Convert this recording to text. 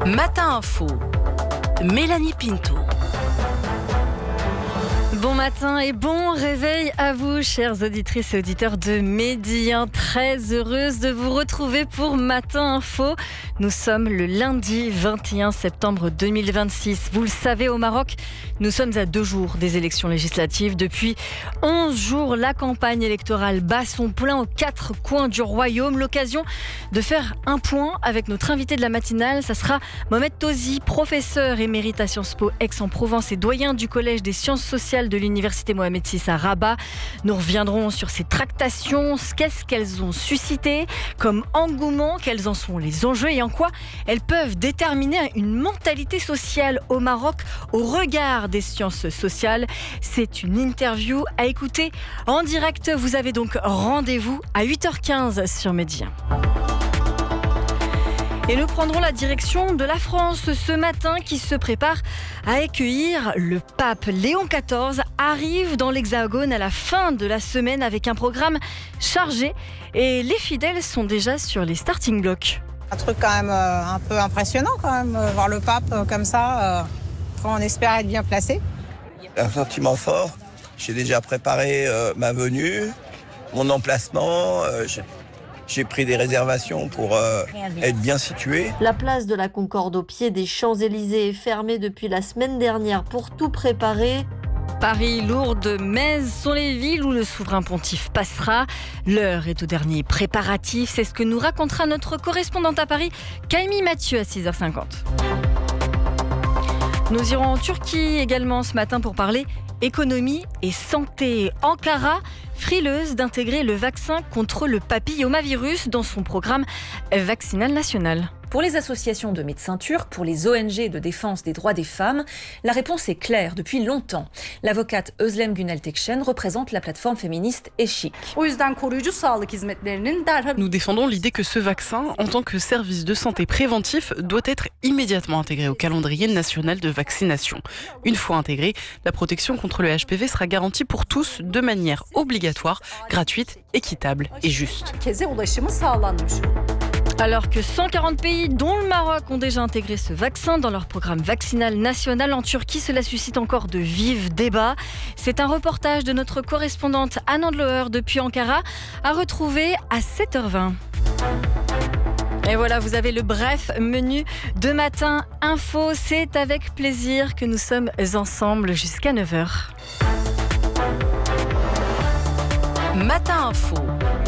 Matin Info, Mélanie Pinto. Bon matin et bon réveil à vous, chères auditrices et auditeurs de Midi 1. Très heureuse de vous retrouver pour Matin Info. Nous sommes le lundi 21 septembre 2026. Vous le savez, au Maroc, nous sommes à 2 jours des élections législatives. Depuis 11 jours, la campagne électorale bat son plein aux 4 coins du royaume. L'occasion de faire un point avec notre invité de la matinale. Ça sera Mohamed Tozi, professeur émérite à Sciences Po Aix-en-Provence et doyen du Collège des sciences sociales de l'Université Mohamed VI à Rabat. Nous reviendrons sur ces tractations, qu'est-ce qu'elles ont suscité comme engouement, quels en sont les enjeux et en quoi elles peuvent déterminer une mentalité sociale au Maroc au regard des sciences sociales. C'est une interview à écouter en direct. Vous avez donc rendez-vous à 8h15 sur Midi 1. Et nous prendrons la direction de la France ce matin qui se prépare à accueillir le pape. Léon XIV arrive dans l'Hexagone à la fin de la semaine avec un programme chargé et les fidèles sont déjà sur les starting blocks. Un truc quand même un peu impressionnant quand même, voir le pape comme ça. On espère être bien placé. Un sentiment fort. J'ai déjà préparé ma venue, mon emplacement. J'ai pris des réservations pour être bien situé. La place de la Concorde au pied des Champs-Élysées est fermée depuis la semaine dernière pour tout préparer. Paris, Lourdes, Metz sont les villes où le souverain pontife passera. L'heure est au dernier préparatif. C'est ce que nous racontera notre correspondante à Paris, Camille Mathieu, à 6h50. Nous irons en Turquie également ce matin pour parler économie et santé. Ankara, frileuse d'intégrer le vaccin contre le papillomavirus dans son programme vaccinal national. Pour les associations de médecins turcs, pour les ONG de défense des droits des femmes, la réponse est claire depuis longtemps. L'avocate Özlem Günel Tekşen représente la plateforme féministe Eşik. Nous défendons l'idée que ce vaccin, en tant que service de santé préventif, doit être immédiatement intégré au calendrier national de vaccination. Une fois intégré, la protection contre le HPV sera garantie pour tous de manière obligatoire, gratuite, équitable et juste. Alors que 140 pays, dont le Maroc, ont déjà intégré ce vaccin dans leur programme vaccinal national, en Turquie, cela suscite encore de vifs débats. C'est un reportage de notre correspondante Anne Andlauer depuis Ankara, à retrouver à 7h20. Et voilà, vous avez le bref menu de Matin Info. C'est avec plaisir que nous sommes ensemble jusqu'à 9h. Matin Info.